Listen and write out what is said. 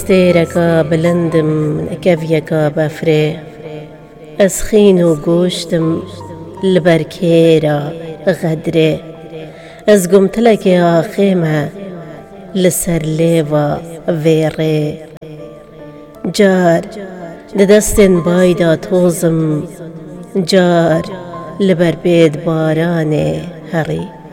استیرکا بلندم نکویکا بفره از خین و گوشتم لبرکیرا غدره از گمتلک آخیمه لسر لیوا ویره جار دستن بایدا توزم جار لبر بید بارانه هری